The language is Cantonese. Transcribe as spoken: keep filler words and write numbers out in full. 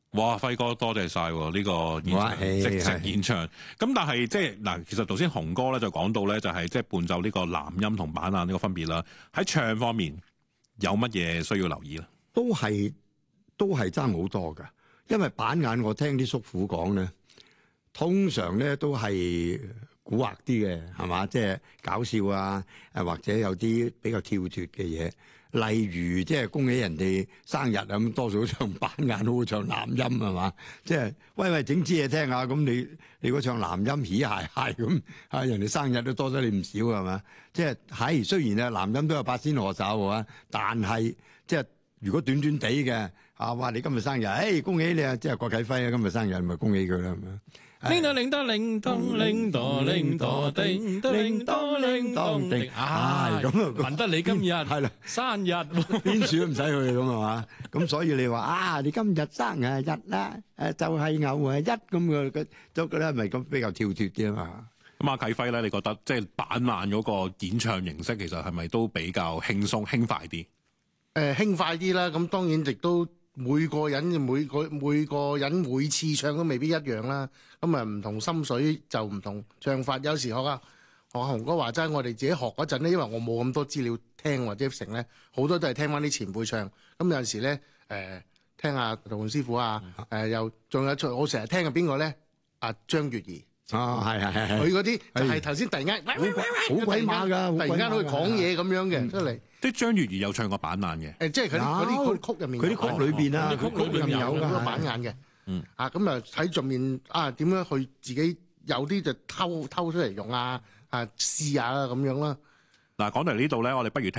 哇，輝哥多謝晒喎！呢個演唱即席演唱。咁但係即係嗱，其實頭先雄哥咧就講到咧，就係即係伴奏呢個南音同板眼呢個分別啦。喺唱方面有乜嘢需要留意咧？ 都係都係爭好多㗎，因為板眼我聽啲叔父講咧，通常咧都係蠱惑啲嘅，係嘛？即係搞笑啊，誒或者有啲比較跳脫嘅嘢。例如即係恭喜人哋生日啊，咁多數唱板眼好過唱南音係嘛？即係喂喂整支嘢聽下，咁你你嗰唱南音起鞋鞋咁啊，人哋生日都多咗你唔少係嘛？即係係雖然啊南音都有八仙賀壽啊，但係即係如果短短地嘅啊，哇你今日生日，誒、哎、恭喜你啊！即係郭啟輝啊，今日生日咪恭喜佢啦，係咪？ 鈴噹鈴噹鈴噹鈴噹鈴噹叮叮噹鈴噹叮，唉，咁啊，聞得你今日係啦生日， 邊處都唔使去咁係嘛？咁所以你話啊，你今日生日啦，誒就係牛啊一咁嘅，都覺得係咪咁比較跳脫啲啊嘛？ 咁阿啟輝咧，你覺得即係板眼嗰個演唱形式，其實係咪都比較輕鬆輕快啲？ 誒輕快啲啦，咁當然亦都。每個人每個每個人每次唱都未必一樣啦，咁啊唔同心水就唔同唱法。有時學啊學雄哥話齋，我哋自己學嗰陣咧，因為我冇咁多資料聽或者成咧，好多都係聽翻啲前輩唱。咁有陣時咧誒、呃、聽下杜師傅啊，誒、呃、又仲有我成日聽嘅邊個咧？阿張月兒。 啊，係係係， 佢嗰啲就係頭先突然間好鬼馬㗎， 突然間可以講嘢咁樣嘅出嚟。 即係張月兒有唱過板眼嘅， 誒，即係佢啲嗰啲曲入面， 佢啲曲裏邊啊， 曲曲裏面有好多板眼嘅。嗯，啊咁啊喺上面啊點樣去自己有啲就偷偷出嚟用啊啊試下啊咁樣啦。 嗱講到嚟呢度咧，我哋不如聽。